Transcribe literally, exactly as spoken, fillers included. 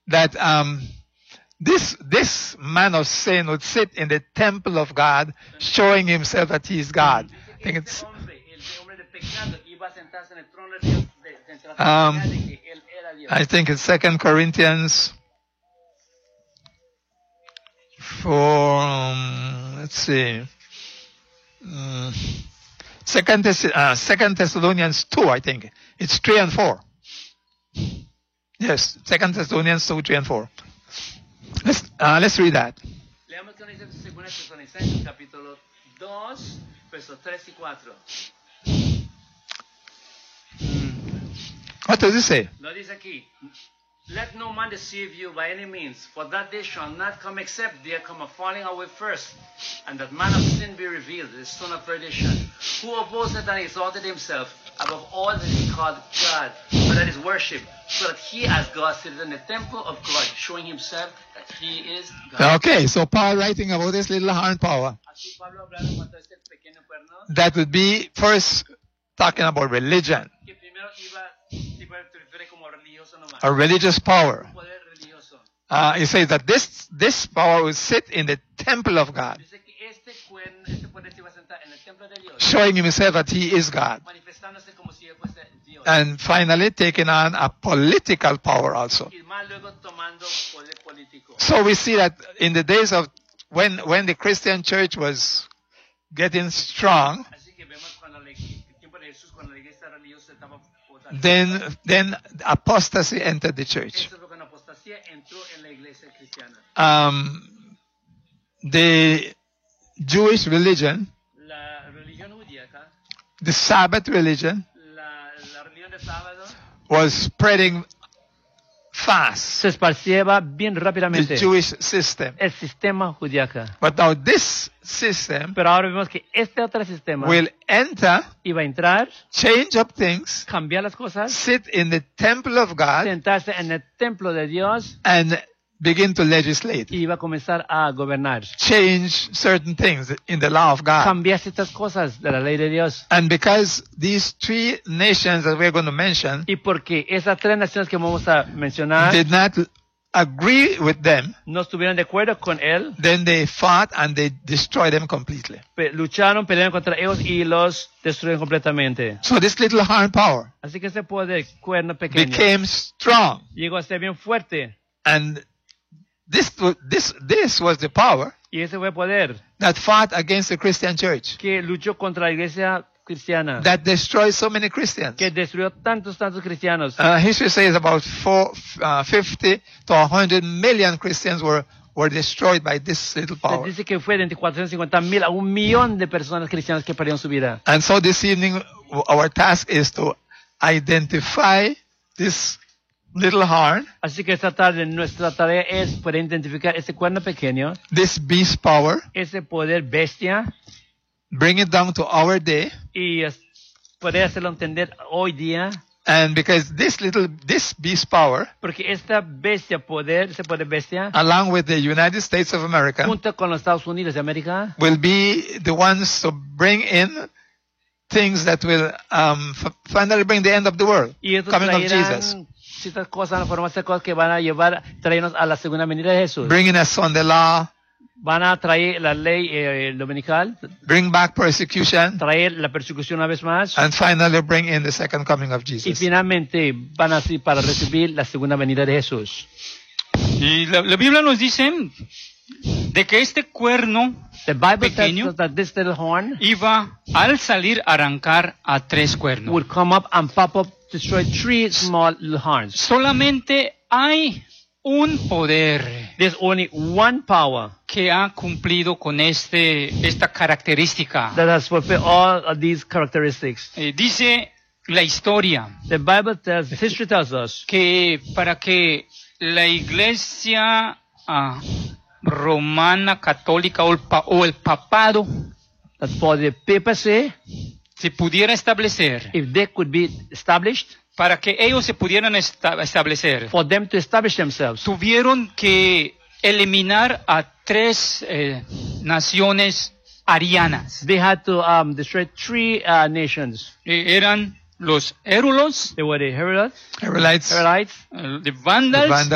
that um, this this man of sin would sit in the temple of God, showing himself that he is God. I think it's um, I think it's Second Corinthians four. Um, let's see. Um, Second, Thess- uh, Second Thessalonians two, I think. It's three and four. Yes, Second Thessalonians two, three and four. Let's uh, let's read that. Leamos con ese Segunda Tesalonicenses capítulo dos, versos tres y cuatro. What does it say? Lo dice aquí. Let no man deceive you by any means, for that day shall not come except there come a falling away first, and that man of sin be revealed, the son of perdition, who opposeth and exalted himself above all that is called God, but that is worship, so that he as God sitteth in the temple of God, showing himself that he is God. Okay, so Paul writing about this little horn power. Así Pablo hablando en cuanto a este pequeño cuerno, That would be first talking about religion, que primero iba tipo se refiere como religioso nomás, a religious power. un poder religioso. Uh, he says that this this power would sit in the temple of God, Dice que este cuerno, este poder se iba a sentar en el templo de Dios, showing himself that he is God. manifestándose como si él fuese Dios. And finally taking on a political power also. Y más luego tomando poder político. So we see that in the days of when when the Christian church was getting strong, Así que vemos cuando la- el tiempo de Jesús, cuando la iglesia religiosa estaba fortalecida. then then apostasy entered the church. Eso fue cuando la apostasía entró en la iglesia cristiana. Um, the Jewish religion, La religión judíaca, the Sabbath religion, la, la religión de sábado, was spreading fast. se esparciaba bien The rápidamente. Jewish system. El sistema judíaca. But now this system Pero ahora vemos que este otro sistema will enter, iba a entrar, change up things, cambiar las cosas, sit in the temple of God, sentarse en el templo de Dios and begin to legislate. y iba a comenzar a gobernar. Change certain things in the law of God. Cambiar ciertas cosas de la ley de Dios. And because these three nations that we're going to mention Y porque esas tres naciones que vamos a mencionar did not agree with them, no estuvieron de acuerdo con él, then they fought and they destroyed them completely. pe- lucharon, pelearon contra ellos y los destruyeron completamente. So this little horn power Así que ese poder, cuerno pequeño, became strong. llegó a ser bien fuerte. And this, this, this was the power Y ese fue el poder that fought against the Christian church, que luchó contra la iglesia cristiana, that destroyed so many Christians. que destruyó tantos, tantos cristianos. Uh, history says about four, uh, fifty to one hundred million Christians were, were destroyed by this little Se power. dice que fue de cuatrocientos cincuenta mil a un millón de personas cristianas que perdieron su vida. And so this evening, w- our task is to identify this little horn, Así que esta tarde nuestra tarea es poder identificar ese cuerno pequeño, this beast power, ese poder bestia, bring it down to our day, y es- poder hacerlo entender hoy día, and because this little, this beast power, porque esta bestia poder, ese poder bestia, along with the United States of America, junto con los Estados Unidos de América, will be the ones to bring in things that will um, f- finally bring the end of the world, y estos coming of Jesus, traerán ciertas cosas, formas de cosas que van a llevar, traernos a la segunda venida de Jesús. bringing us on the law, Van a traer la ley eh, dominical, bring back persecution, traer la persecución una vez más, and finally bring in the second coming of y Jesus. finalmente van a ser para recibir la segunda venida de Jesús. Y la, la Biblia nos dice de que este cuerno The Bible Pequeño. tells us that this little horn iba al salir a arrancar a tres cuernos. would come up and pop up, destroy three small little horns. Solamente hay un poder There's only one power que ha cumplido con este esta característica. that has fulfilled all of these characteristics. Eh, dice la historia The Bible tells, history tells us que para que la iglesia ah, romana católica o el, pa- o el papado that for the papacy, se pudiera establecer, if they could be established, para que ellos se pudieran esta- establecer, for them to establish themselves, tuvieron que eliminar a tres eh, naciones arianas. they had to um, destroy three uh, nations. Eh, eran los érulos, They were the Herodites, Israelites, Herodites, eh, de Vandals, the